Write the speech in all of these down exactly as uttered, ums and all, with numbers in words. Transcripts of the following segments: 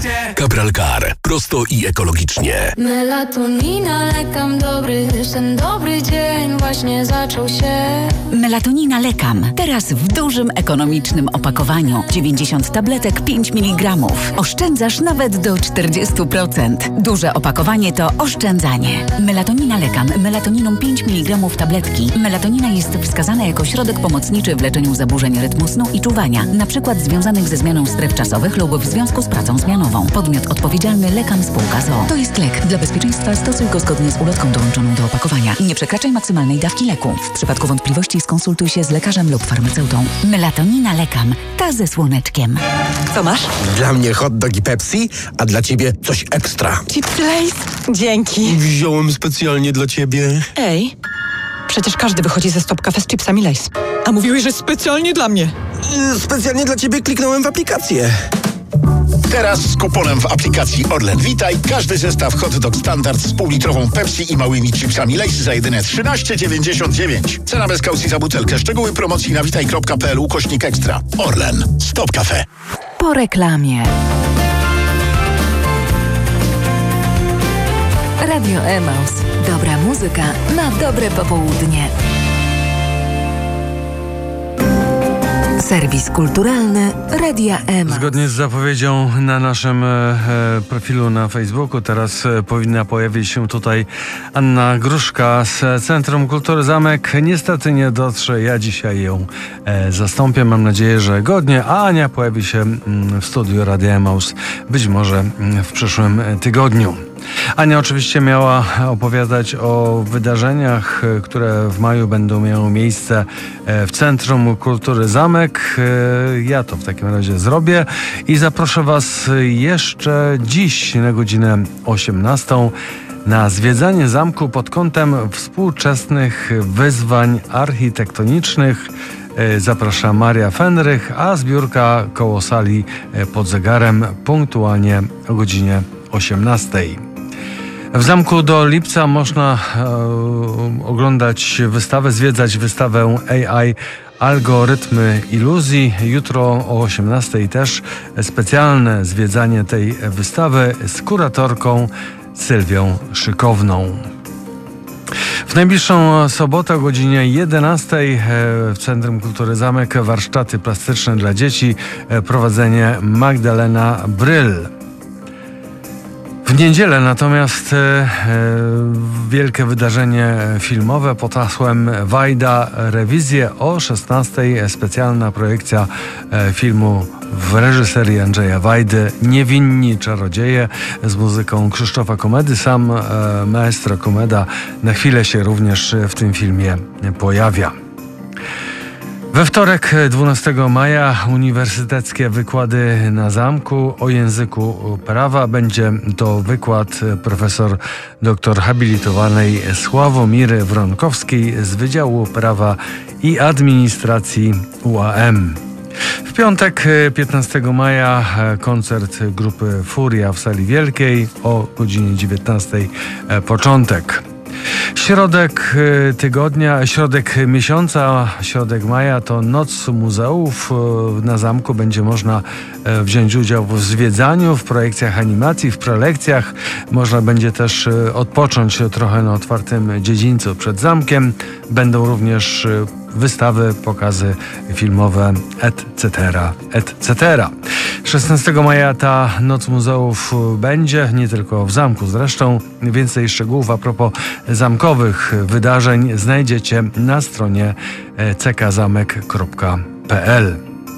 Cabral Car. Prosto i ekologicznie. Melatonina, lekam dobry sen, dobry dzień właśnie zaczął się. Melatonina Lekam. Teraz w dużym, ekonomicznym opakowaniu. dziewięćdziesiąt tabletek, pięć miligramów. Oszczędzasz nawet do czterdzieści procent. Duże opakowanie to oszczędzanie. Melatonina Lekam. Melatoniną pięć miligramów tabletki. Melatonina jest wskazana jako środek pomocniczy w leczeniu zaburzeń rytmu snu i czuwania, na przykład związanych ze zmianą stref czasowych lub w związku z pracą zmianową. Podmiot odpowiedzialny Lekam Spółka z o o. To jest lek. Dla bezpieczeństwa stosuj go zgodnie z ulotką dołączoną do opakowania. Nie przekraczaj maksymalnej dawki leku. W przypadku wątpliwości skonsultuj się z lekarzem lub farmaceutą. Melatonina Lekam. Ta ze słoneczkiem. Co masz? Dla mnie hot dog i Pepsi, a dla ciebie coś ekstra. Chipsy Lay's? Dzięki. Wziąłem specjalnie dla ciebie. Ej, przecież każdy wychodzi ze Stop Cafe z chipsami Lay's. A mówiłeś, że specjalnie dla mnie. Yy, Specjalnie dla ciebie kliknąłem w aplikację. Teraz z kuponem w aplikacji Orlen Witaj każdy zestaw hot dog standard z półlitrową Pepsi i małymi chipsami Lay's za jedyne trzynaście dziewięćdziesiąt dziewięć. Cena bez kaucji za butelkę. Szczegóły promocji na witaj kropka p l ukośnik ekstra. Orlen. Stop Cafe. Po reklamie. Radio Emaus. Dobra muzyka na dobre popołudnie. Serwis kulturalny Radia Emaus. Zgodnie z zapowiedzią na naszym e, profilu na Facebooku teraz e, powinna pojawić się tutaj Anna Gruszka z Centrum Kultury Zamek. Niestety nie dotrze, ja dzisiaj ją e, zastąpię. Mam nadzieję, że godnie, a Ania pojawi się m, w studiu Radia Emaus być może m, w przyszłym tygodniu. Ania oczywiście miała opowiadać o wydarzeniach, które w maju będą miały miejsce w Centrum Kultury Zamek. Ja to w takim razie zrobię i zaproszę Was jeszcze dziś na godzinę osiemnastą na zwiedzanie zamku pod kątem współczesnych wyzwań architektonicznych. Zaprasza Maria Fenrych, a zbiórka koło sali pod zegarem punktualnie o godzinie osiemnastej. W zamku do lipca można e, oglądać wystawę, zwiedzać wystawę A I Algorytmy iluzji. Jutro o osiemnastej też specjalne zwiedzanie tej wystawy z kuratorką Sylwią Szykowną. W najbliższą sobotę o godzinie jedenastej w Centrum Kultury Zamek warsztaty plastyczne dla dzieci, prowadzenie Magdalena Bryl. W niedzielę natomiast e, wielkie wydarzenie filmowe pod hasłem Wajda Rewizje o szesnastej. Specjalna projekcja e, filmu w reżyserii Andrzeja Wajdy Niewinni czarodzieje z muzyką Krzysztofa Komedy. Sam e, maestro Komeda na chwilę się również w tym filmie pojawia. We wtorek dwunastego maja uniwersyteckie wykłady na zamku o języku prawa. Będzie to wykład profesor doktor habilitowanej Sławomiry Wronkowskiej z Wydziału Prawa i Administracji U A M. W piątek piętnastego maja koncert grupy Furia w Sali Wielkiej o godzinie dziewiętnastej początek. Środek tygodnia, środek miesiąca, środek maja to Noc Muzeów. Na zamku będzie można wziąć udział w zwiedzaniu, w projekcjach animacji, w prelekcjach. Można będzie też odpocząć trochę na otwartym dziedzińcu przed zamkiem. Będą również wystawy, pokazy filmowe, et cetera, et cetera. szesnastego maja ta Noc Muzeów będzie, nie tylko w zamku zresztą. Więcej szczegółów a propos zamkowych wydarzeń znajdziecie na stronie c k zamek kropka p l.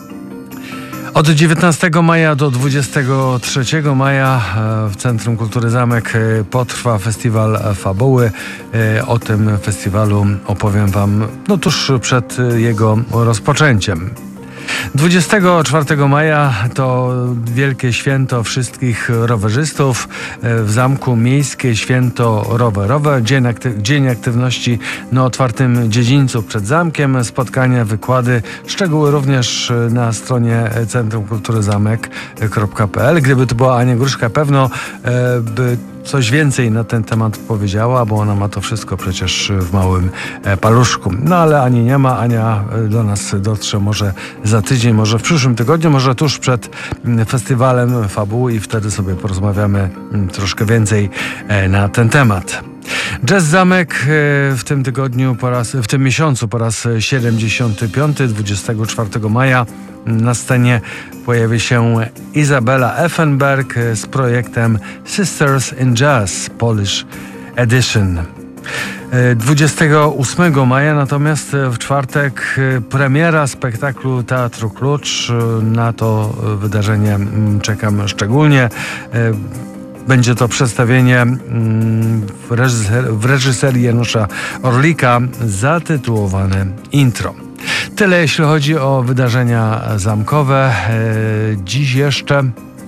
Od dziewiętnastego maja do dwudziestego trzeciego maja w Centrum Kultury Zamek potrwa festiwal Fabuły. O tym festiwalu opowiem Wam no tuż przed jego rozpoczęciem. dwudziestego czwartego maja to wielkie święto wszystkich rowerzystów. W zamku miejskie święto rowerowe. Dzień, akty- dzień aktywności na otwartym dziedzińcu przed zamkiem. Spotkania, wykłady. Szczegóły również na stronie centrum kultury zamek kropka p l. Gdyby to była Ania Gruszka, pewno by coś więcej na ten temat powiedziała, bo ona ma to wszystko przecież w małym paluszku. No ale Ani nie ma. Ania do nas dotrze może za tydzień, może w przyszłym tygodniu, może tuż przed festiwalem Fabuły i wtedy sobie porozmawiamy troszkę więcej na ten temat. Jazz Zamek w tym tygodniu, po raz, w tym miesiącu po raz siedemdziesiąty piąty, dwudziestego czwartego maja na scenie pojawi się Izabela Effenberg z projektem Sisters in Jazz Polish Edition. dwudziestego ósmego maja natomiast w czwartek premiera spektaklu Teatru Klucz. Na to wydarzenie czekam szczególnie. Będzie to przedstawienie w, reżyser- w reżyserii Janusza Orlika zatytułowane Intro. Tyle jeśli chodzi o wydarzenia zamkowe. Dziś jeszcze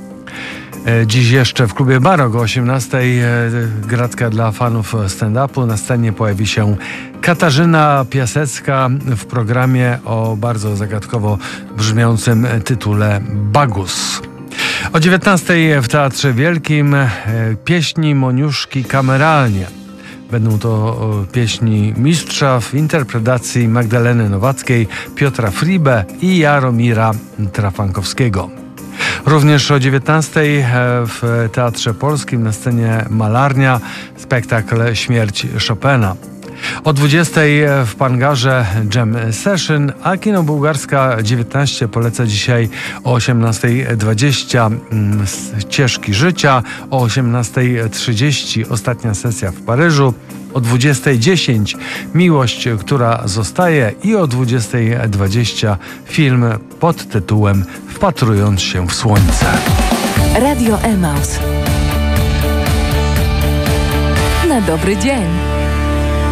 Dziś jeszcze w klubie Barok o osiemnastej gratka dla fanów stand-upu. Na scenie pojawi się Katarzyna Piasecka w programie o bardzo zagadkowo brzmiącym tytule Bagus. O dziewiętnastej w Teatrze Wielkim pieśni Moniuszki kameralnie. Będą to pieśni mistrza w interpretacji Magdaleny Nowackiej, Piotra Fribe i Jaromira Trafankowskiego. Również o dziewiętnastej w Teatrze Polskim na scenie Malarnia spektakl Śmierć Chopina. O dwudziestej w Pangarze Jam Session, a Kino Bułgarska dziewiętnaście poleca dzisiaj o osiemnastej dwadzieścia Ścieżki Życia, o osiemnastej trzydzieści ostatnia sesja w Paryżu, o dwudziestej dziesięć Miłość, która zostaje i o dwudziestej dwadzieścia film pod tytułem Wpatrując się w słońce. Radio Emaus. Na dobry dzień.